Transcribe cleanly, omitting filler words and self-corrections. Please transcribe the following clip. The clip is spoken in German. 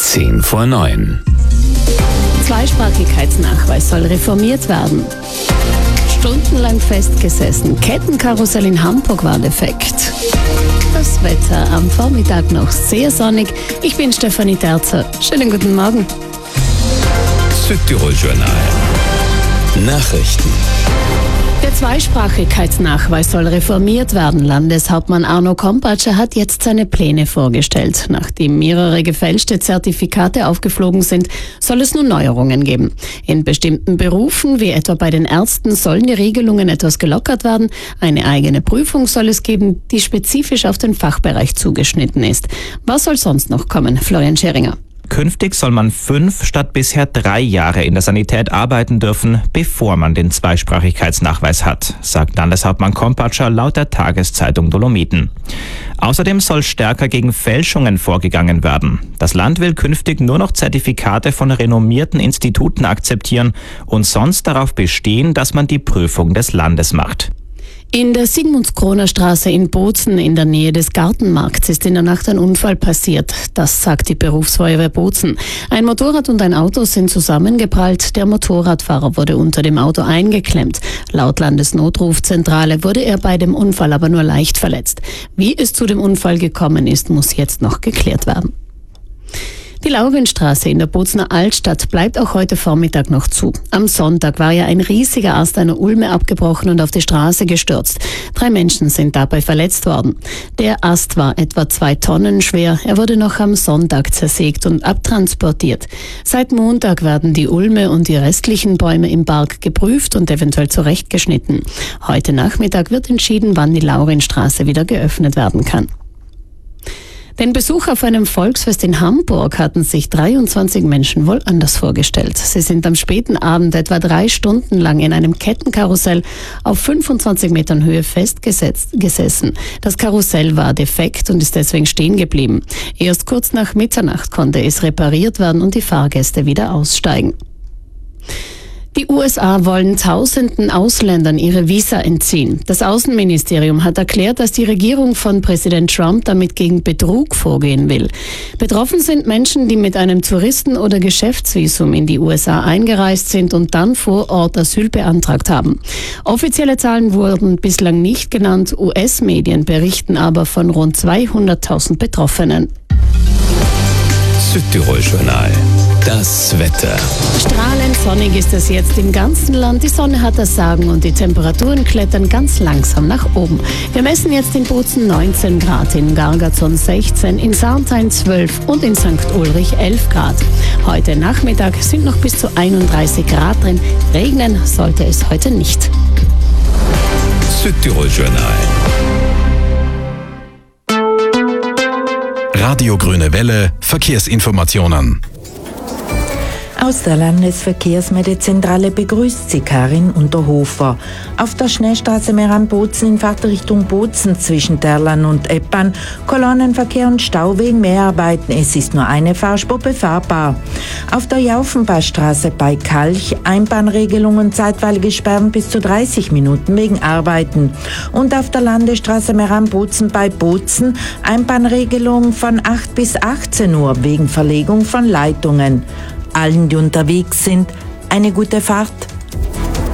8:10 Zweisprachigkeitsnachweis soll reformiert werden. Stundenlang festgesessen. Kettenkarussell in Hamburg war defekt. Das Wetter am Vormittag noch sehr sonnig. Ich bin Stefanie Terzer. Schönen guten Morgen. Südtirol-Journal. Nachrichten. Der Zweisprachigkeitsnachweis soll reformiert werden. Landeshauptmann Arno Kompatscher hat jetzt seine Pläne vorgestellt. Nachdem mehrere gefälschte Zertifikate aufgeflogen sind, soll es nun Neuerungen geben. In bestimmten Berufen, wie etwa bei den Ärzten, sollen die Regelungen etwas gelockert werden. Eine eigene Prüfung soll es geben, die spezifisch auf den Fachbereich zugeschnitten ist. Was soll sonst noch kommen? Florian Scheringer. Künftig soll man 5 statt bisher 3 Jahre in der Sanität arbeiten dürfen, bevor man den Zweisprachigkeitsnachweis hat, sagt Landeshauptmann Kompatscher laut der Tageszeitung Dolomiten. Außerdem soll stärker gegen Fälschungen vorgegangen werden. Das Land will künftig nur noch Zertifikate von renommierten Instituten akzeptieren und sonst darauf bestehen, dass man die Prüfung des Landes macht. In der Sigmundskroner-Straße in Bozen in der Nähe des Gartenmarkts ist in der Nacht ein Unfall passiert. Das sagt die Berufsfeuerwehr Bozen. Ein Motorrad und ein Auto sind zusammengeprallt. Der Motorradfahrer wurde unter dem Auto eingeklemmt. Laut Landesnotrufzentrale wurde er bei dem Unfall aber nur leicht verletzt. Wie es zu dem Unfall gekommen ist, muss jetzt noch geklärt werden. Die Laurinstraße in der Bozener Altstadt bleibt auch heute Vormittag noch zu. Am Sonntag war ja ein riesiger Ast einer Ulme abgebrochen und auf die Straße gestürzt. 3 Menschen sind dabei verletzt worden. Der Ast war etwa 2 Tonnen schwer. Er wurde noch am Sonntag zersägt und abtransportiert. Seit Montag werden die Ulme und die restlichen Bäume im Park geprüft und eventuell zurechtgeschnitten. Heute Nachmittag wird entschieden, wann die Laurinstraße wieder geöffnet werden kann. Den Besuch auf einem Volksfest in Hamburg hatten sich 23 Menschen wohl anders vorgestellt. Sie sind am späten Abend etwa 3 Stunden lang in einem Kettenkarussell auf 25 Metern Höhe festgesessen. Das Karussell war defekt und ist deswegen stehen geblieben. Erst kurz nach Mitternacht konnte es repariert werden und die Fahrgäste wieder aussteigen. Die USA wollen Tausenden Ausländern ihre Visa entziehen. Das Außenministerium hat erklärt, dass die Regierung von Präsident Trump damit gegen Betrug vorgehen will. Betroffen sind Menschen, die mit einem Touristen- oder Geschäftsvisum in die USA eingereist sind und dann vor Ort Asyl beantragt haben. Offizielle Zahlen wurden bislang nicht genannt. US-Medien berichten aber von rund 200.000 Betroffenen. Südtirol-Journal. Das Wetter. Strahlend sonnig ist es jetzt im ganzen Land. Die Sonne hat das Sagen und die Temperaturen klettern ganz langsam nach oben. Wir messen jetzt in Bozen 19 Grad, in Gargazon 16, in Sarnthein 12 und in St. Ulrich 11 Grad. Heute Nachmittag sind noch bis zu 31 Grad drin. Regnen sollte es heute nicht. Südtirol-Journal. Radio Grüne Welle, Verkehrsinformationen. Aus der Landesverkehrsmeldezentrale begrüßt sie Karin Unterhofer. Auf der Schnellstraße Meran-Bozen in Fahrtrichtung Bozen zwischen Terlan und Eppan, Kolonnenverkehr und Stau wegen Mehrarbeiten. Es ist nur eine Fahrspur befahrbar. Auf der Jaufenbachstraße bei Kalch Einbahnregelung und zeitweilige Sperren bis zu 30 Minuten wegen Arbeiten. Und auf der Landesstraße Meran-Bozen bei Bozen Einbahnregelung von 8 bis 18 Uhr wegen Verlegung von Leitungen. Allen, die unterwegs sind, eine gute Fahrt.